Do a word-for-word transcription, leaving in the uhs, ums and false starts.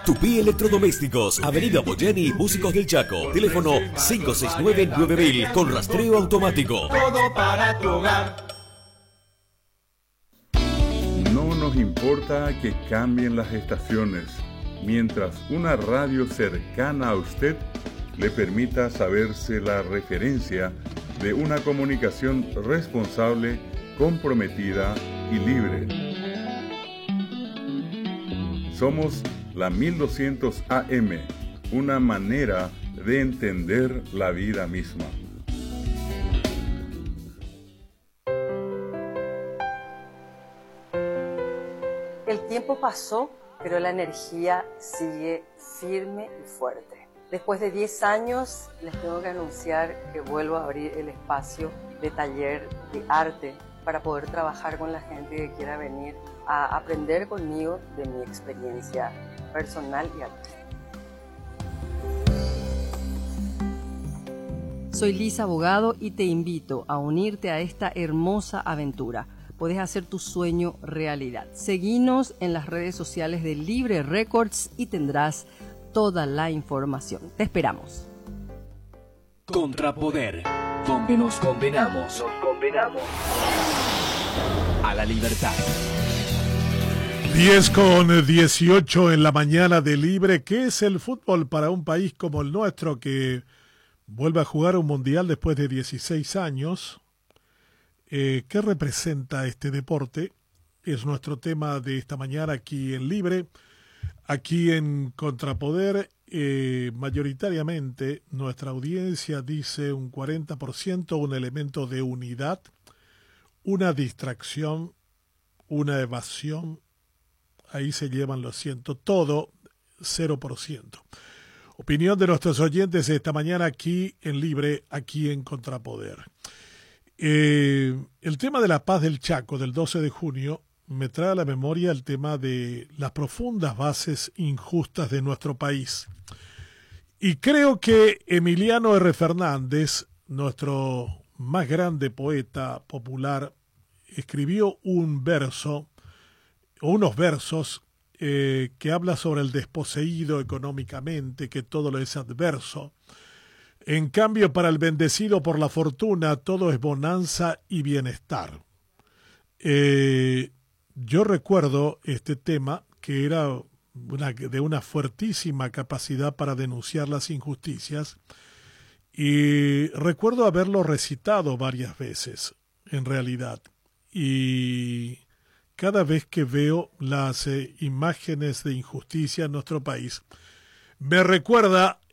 Tupí Electrodomésticos, Avenida Boyani, Músicos del Chaco. Teléfono cinco seis nueve nueve mil con rastreo automático. Todo para tu hogar. No nos importa que cambien las estaciones, mientras una radio cercana a usted le permita saberse la referencia de una comunicación responsable, comprometida y libre. Somos la mil doscientos A M, una manera de entender la vida misma. El tiempo pasó, pero la energía sigue firme y fuerte. Después de diez años, les tengo que anunciar que vuelvo a abrir el espacio de taller de arte para poder trabajar con la gente que quiera venir a aprender conmigo de mi experiencia personal y artística. Soy Lisa Abogado y te invito a unirte a esta hermosa aventura. Puedes hacer tu sueño realidad. Seguinos en las redes sociales de Libre Records y tendrás toda la información. Te esperamos. Contrapoder, donde nos condenamos, nos condenamos a la libertad. diez con dieciocho en la mañana de Libre. ¿Qué es el fútbol para un país como el nuestro que vuelve a jugar un mundial después de dieciséis años? Eh, ¿Qué representa este deporte? Es nuestro tema de esta mañana aquí en Libre. Aquí en Contrapoder, eh, mayoritariamente nuestra audiencia dice un cuarenta por ciento un elemento de unidad, una distracción, una evasión. Ahí se llevan los ciento, todo cero por ciento. Opinión de nuestros oyentes esta mañana aquí en Libre, aquí en Contrapoder. Eh, el tema de la paz del Chaco del doce de junio me trae a la memoria el tema de las profundas bases injustas de nuestro país. Y creo que Emiliano R. Fernández, nuestro más grande poeta popular, escribió un verso o unos versos eh, que habla sobre el desposeído económicamente, que todo lo es adverso. En cambio, para el bendecido por la fortuna, todo es bonanza y bienestar. Eh, yo recuerdo este tema, que era una, de una fuertísima capacidad para denunciar las injusticias, y recuerdo haberlo recitado varias veces, en realidad. Y cada vez que veo las eh, imágenes de injusticia en nuestro país, me recuerda